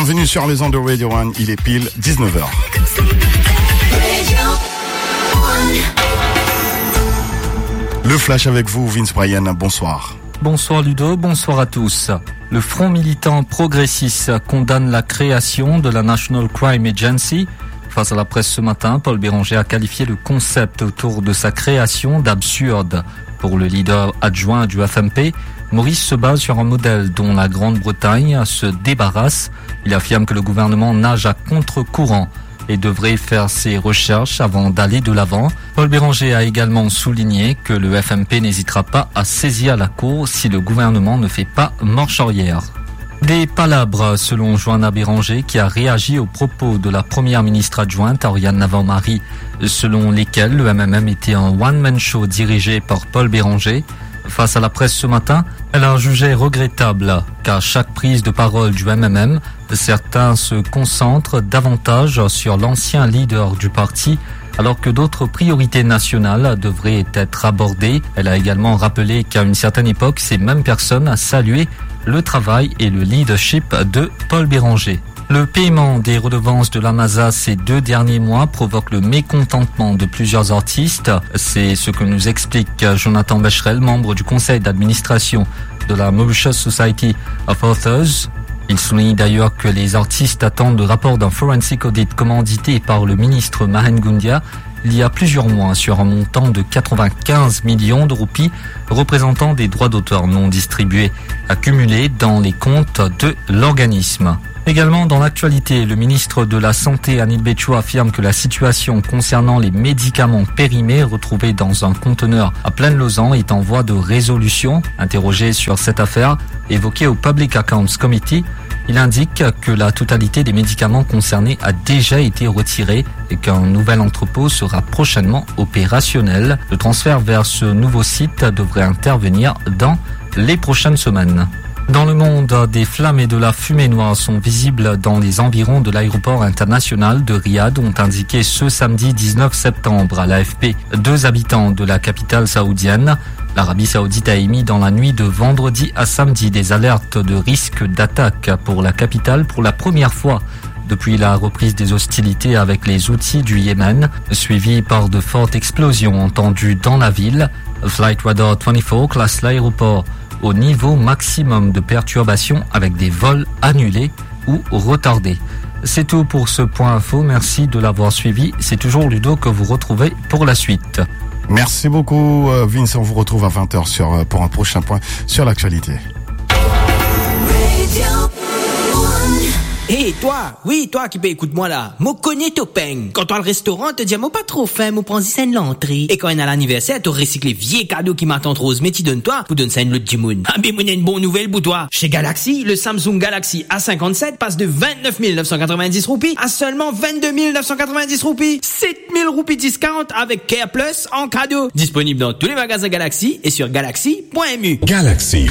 Bienvenue sur les ondes de Radio One, il est pile 19h. Le Flash avec vous, Vince Bryan, bonsoir. Bonsoir Ludo, bonsoir à tous. Le Front militant progressiste condamne la création de la National Crime Agency. Face à la presse ce matin, Paul Béranger a qualifié le concept autour de sa création d'absurde. Pour le leader adjoint du FMP, Maurice se base sur un modèle dont la Grande-Bretagne se débarrasse. Il affirme que le gouvernement nage à contre-courant et devrait faire ses recherches avant d'aller de l'avant. Paul Béranger a également souligné que le FMP n'hésitera pas à saisir la cour si le gouvernement ne fait pas marche arrière. Des palabres selon Joanna Béranger qui a réagi aux propos de la première ministre adjointe Ariane Navarro-Marie, selon lesquels le MMM était un one-man show dirigé par Paul Béranger. Face à la presse ce matin, elle a jugé regrettable qu'à chaque prise de parole du MMM, certains se concentrent davantage sur l'ancien leader du parti alors que d'autres priorités nationales devraient être abordées. Elle a également rappelé qu'à une certaine époque, ces mêmes personnes saluaient le travail et le leadership de Paul Béranger. Le paiement des redevances de la MASA ces 2 derniers mois provoque le mécontentement de plusieurs artistes. C'est ce que nous explique Jonathan Becherel, membre du conseil d'administration de la Mauritius Society of Authors. Il souligne d'ailleurs que les artistes attendent le rapport d'un forensic audit commandité par le ministre Mahen Goundia il y a plusieurs mois sur un montant de 95 millions de roupies représentant des droits d'auteur non distribués accumulés dans les comptes de l'organisme. Également dans l'actualité, le ministre de la Santé Anil Betchou affirme que la situation concernant les médicaments périmés retrouvés dans un conteneur à Plaine-Lausanne est en voie de résolution. Interrogé sur cette affaire évoquée au Public Accounts Committee, il indique que la totalité des médicaments concernés a déjà été retirée et qu'un nouvel entrepôt sera prochainement opérationnel. Le transfert vers ce nouveau site devrait intervenir dans les prochaines semaines. Dans le monde, des flammes et de la fumée noire sont visibles dans les environs de l'aéroport international de Riyad, ont indiqué ce samedi 19 septembre à l'AFP 2 habitants de la capitale saoudienne. L'Arabie saoudite a émis dans la nuit de vendredi à samedi des alertes de risque d'attaque pour la capitale pour la première fois depuis la reprise des hostilités avec les Houthis du Yémen, suivies par de fortes explosions entendues dans la ville. Flight Radar 24 classe l'aéroport au niveau maximum de perturbation avec des vols annulés ou retardés. C'est tout pour ce point info, merci de l'avoir suivi. C'est toujours Ludo que vous retrouvez pour la suite. Merci beaucoup Vince, on vous retrouve à 20h pour un prochain point sur l'actualité. Hé, toi, oui, toi qui peux écoute moi là, moi connais ton peigne. Quand toi le restaurant te dit, moi pas trop faim, moi prends scène l'entrée. Et quand on a l'anniversaire, tu recycles les vieux cadeaux qui m'attendent rose, mais tu donnes toi, pour donner ça une l'autre Jimoun. Ah, mais moi, une bonne nouvelle pour toi. Chez Galaxy, le Samsung Galaxy A57 passe de 29 990 roupies à seulement 22 990 roupies. 7 000 roupies discount avec Care Plus en cadeau. Disponible dans tous les magasins Galaxy et sur galaxy.mu. Galaxy.